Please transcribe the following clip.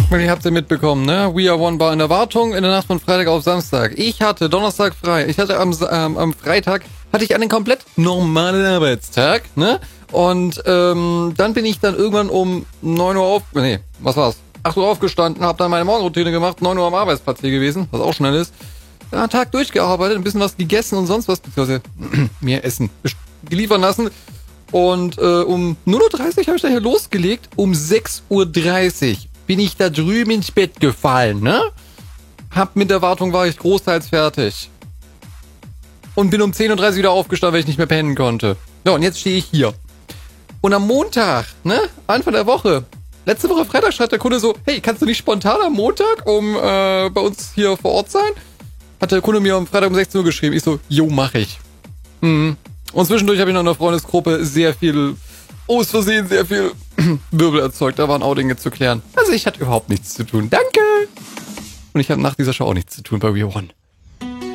Ihr habt ja mitbekommen, ne? We Are One war in der Wartung in der Nacht von Freitag auf Samstag. Ich hatte Donnerstag frei. Ich hatte am Freitag hatte ich einen komplett normalen Arbeitstag, ne? Und dann bin ich dann irgendwann um 9 Uhr 8 Uhr aufgestanden, hab dann meine Morgenroutine gemacht, 9 Uhr am Arbeitsplatz hier gewesen, was auch schnell ist. Dann einen Tag durchgearbeitet, ein bisschen was gegessen und sonst was, beziehungsweise mir Essen geliefert lassen. Und um 0:30 Uhr habe ich da hier losgelegt. Um 6:30 Uhr bin ich da drüben ins Bett gefallen, ne? Mit der Wartung war ich großteils fertig. Und bin um 10:30 Uhr wieder aufgestanden, weil ich nicht mehr pennen konnte. Ja, und jetzt stehe ich hier. Und am Montag, ne? Anfang der Woche. Letzte Woche Freitag schreibt der Kunde so, hey, kannst du nicht spontan am Montag bei uns hier vor Ort sein? Hat der Kunde mir am Freitag um 16 Uhr geschrieben. Ich so, jo, mach ich. Und zwischendurch habe ich noch in der Freundesgruppe aus Versehen sehr viel Wirbel erzeugt. Da waren auch Dinge zu klären. Also ich hatte überhaupt nichts zu tun. Danke! Und ich habe nach dieser Show auch nichts zu tun bei We One.